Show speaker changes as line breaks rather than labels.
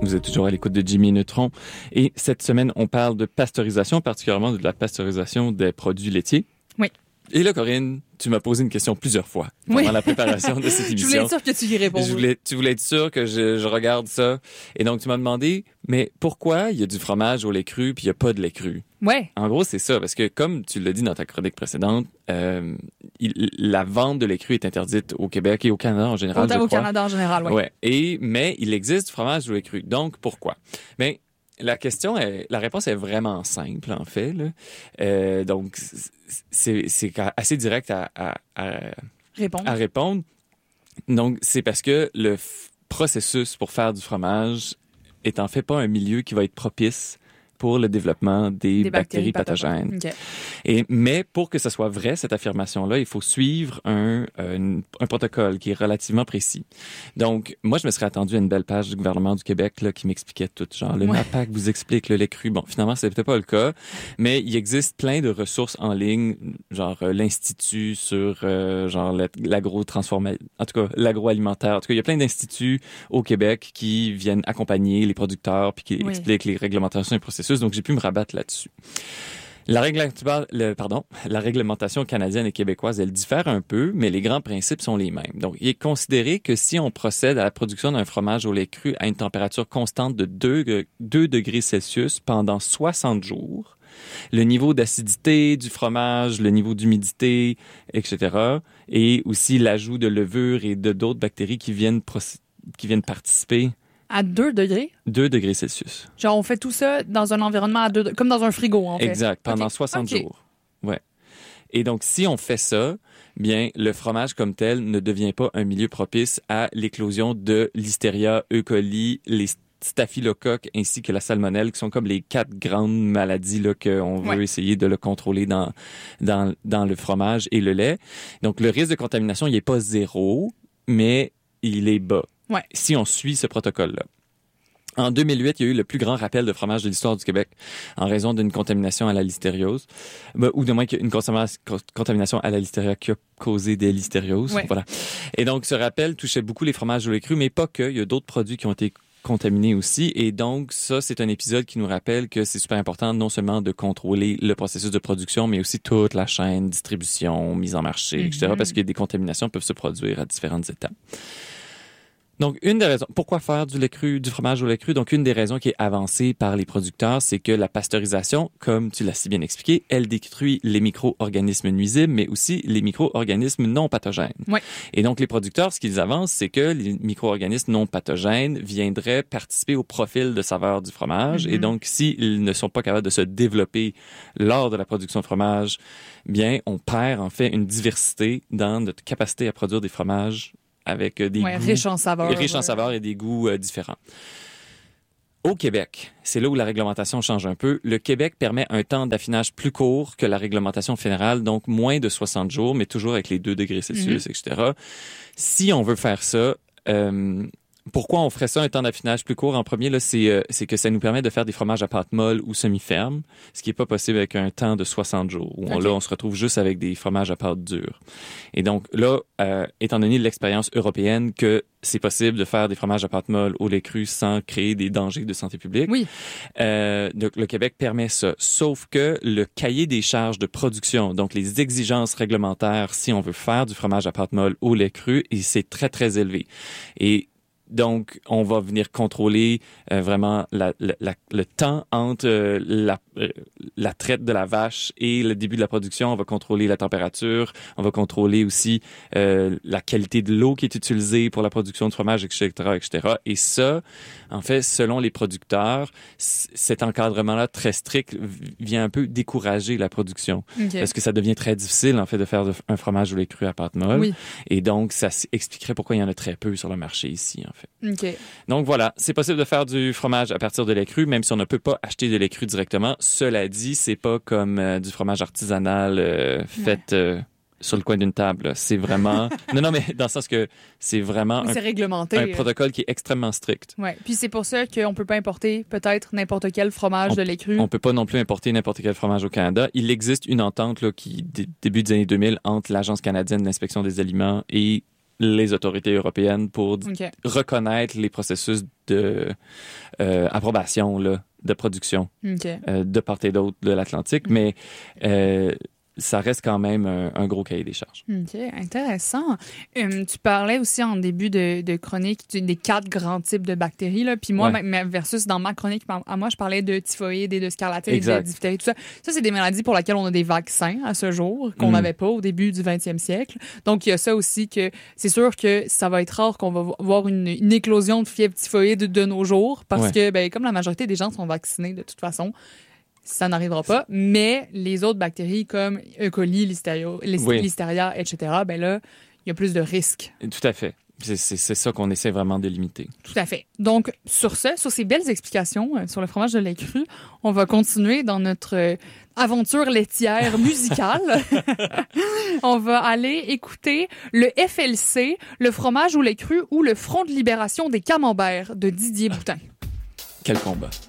Vous êtes toujours à l'écoute de Jimmy Neutron. Et cette semaine, on parle de pasteurisation, particulièrement de la pasteurisation des produits laitiers.
Oui.
Et là, Corinne, tu m'as posé une question plusieurs fois pendant la préparation de cette émission.
Je voulais être sûre que tu y réponds.
Tu voulais être sûr que je regarde ça. Et donc, tu m'as demandé, mais pourquoi il y a du fromage au lait cru puis il n'y a pas de lait cru?
Ouais.
En gros, c'est ça. Parce que comme tu l'as dit dans ta chronique précédente, la vente de lait cru est interdite au Québec et au Canada en général,
Autant au Canada en général, oui.
Ouais. Mais il existe du fromage au lait cru. Donc, pourquoi? Mais la réponse est vraiment simple, en fait, là. Donc, c'est assez direct à répondre. Donc, c'est parce que le processus pour faire du fromage est en fait pas un milieu qui va être propice pour le développement des bactéries pathogènes.
Okay.
Mais pour que ce soit vrai, cette affirmation-là, il faut suivre un protocole qui est relativement précis. Donc, moi, je me serais attendu à une belle page du gouvernement du Québec là, qui m'expliquait tout. Genre, le MAPAC vous explique le lait cru. Bon, finalement, c'est peut-être pas le cas, mais il existe plein de ressources en ligne, genre l'Institut sur l'agroalimentaire. En tout cas, il y a plein d'instituts au Québec qui viennent accompagner les producteurs puis qui expliquent les réglementations et processus. Donc, j'ai pu me rabattre là-dessus. La réglementation canadienne et québécoise, elle diffère un peu, mais les grands principes sont les mêmes. Donc, il est considéré que si on procède à la production d'un fromage au lait cru à une température constante de 2 degrés Celsius pendant 60 jours, le niveau d'acidité du fromage, le niveau d'humidité, etc., et aussi l'ajout de levure et de d'autres bactéries qui viennent participer.
À 2 degrés?
2 degrés Celsius.
Genre, on fait tout ça dans un environnement à 2 degrés, comme dans un frigo, en fait.
Exact, pendant 60 jours. Ouais. Et donc, si on fait ça, bien, le fromage comme tel ne devient pas un milieu propice à l'éclosion de Listeria, E. coli, les staphylocoques ainsi que la salmonelle, qui sont comme les 4 grandes maladies là, qu'on veut essayer de le contrôler dans le fromage et le lait. Donc, le risque de contamination, il n'est pas 0, mais il est bas.
Ouais.
Si on suit ce protocole-là. En 2008, il y a eu le plus grand rappel de fromage de l'histoire du Québec en raison d'une contamination à la listériose, ou du moins une contamination à la listeria qui a causé des listérioses.
Ouais.
Voilà. Et donc, ce rappel touchait beaucoup les fromages au lait cru, mais pas que. Il y a d'autres produits qui ont été contaminés aussi. Et donc, ça, c'est un épisode qui nous rappelle que c'est super important non seulement de contrôler le processus de production, mais aussi toute la chaîne, distribution, mise en marché, etc., parce que des contaminations peuvent se produire à différentes étapes. Donc, une des raisons, pourquoi faire du fromage au lait cru? Donc, une des raisons qui est avancée par les producteurs, c'est que la pasteurisation, comme tu l'as si bien expliqué, elle détruit les micro-organismes nuisibles, mais aussi les micro-organismes non pathogènes.
Ouais.
Et donc, les producteurs, ce qu'ils avancent, c'est que les micro-organismes non pathogènes viendraient participer au profil de saveur du fromage. Et donc, s'ils ne sont pas capables de se développer lors de la production de fromage, bien, on perd en fait une diversité dans notre capacité à produire des fromages avec des goûts
riches en saveurs
et des goûts différents. Au Québec, c'est là où la réglementation change un peu. Le Québec permet un temps d'affinage plus court que la réglementation fédérale, donc moins de 60 jours, mais toujours avec les 2 degrés Celsius, etc. Si on veut faire ça, pourquoi on ferait ça un temps d'affinage plus court? En premier, là, c'est que ça nous permet de faire des fromages à pâte molle ou semi-ferme, ce qui est pas possible avec un temps de 60 jours. Où là, on se retrouve juste avec des fromages à pâte dure. Et donc là, étant donné l'expérience européenne que c'est possible de faire des fromages à pâte molle au lait cru sans créer des dangers de santé publique, donc le Québec permet ça. Sauf que le cahier des charges de production, donc les exigences réglementaires, si on veut faire du fromage à pâte molle au lait cru, et c'est très, très élevé. Et donc, on va venir contrôler vraiment le temps entre la traite de la vache et le début de la production. On va contrôler la température. On va contrôler aussi la qualité de l'eau qui est utilisée pour la production de fromage, etc., etc. Et ça, en fait, selon les producteurs, cet encadrement-là très strict vient un peu décourager la production. Parce que ça devient très difficile, en fait, de faire un fromage au lait cru à pâte molle.
Oui.
Et donc, ça expliquerait pourquoi il y en a très peu sur le marché ici, en fait.
Okay.
Donc voilà, c'est possible de faire du fromage à partir de lait cru, même si on ne peut pas acheter de lait cru directement. Cela dit, c'est pas comme du fromage artisanal fait sur le coin d'une table. C'est vraiment... non, mais dans le sens que c'est vraiment
c'est réglementé,
un protocole qui est extrêmement strict.
Ouais. Puis c'est pour ça qu'on peut pas importer peut-être n'importe quel fromage de lait cru.
On peut pas non plus importer n'importe quel fromage au Canada. Il existe une entente là, qui, début des années 2000, entre l'Agence canadienne de l'inspection des aliments et les autorités européennes pour
OK.
reconnaître les processus de approbation là, de production
OK.
de part et d'autre de l'Atlantique, mais ça reste quand même un gros cahier des charges.
OK, intéressant. Tu parlais aussi en début de chronique des 4 grands types de bactéries. Là. Puis moi, versus dans ma chronique, à moi, je parlais de typhoïde et de scarlatine et de diphtérie, tout ça. Ça, c'est des maladies pour lesquelles on a des vaccins à ce jour qu'on n'avait pas au début du 20e siècle. Donc, il y a ça aussi que c'est sûr que ça va être rare qu'on va voir une éclosion de fièvre typhoïde de nos jours parce que, ben, comme la majorité des gens sont vaccinés de toute façon, ça n'arrivera pas, mais les autres bactéries comme E. coli, Listeria, etc., ben là, il y a plus de risques.
Tout à fait. C'est ça qu'on essaie vraiment de limiter.
Tout à fait. Donc, sur ces belles explications sur le fromage de lait cru, on va continuer dans notre aventure laitière musicale. On va aller écouter le FLC, le fromage au lait cru ou le Front de libération des camemberts de Didier Boutin.
Quel combat!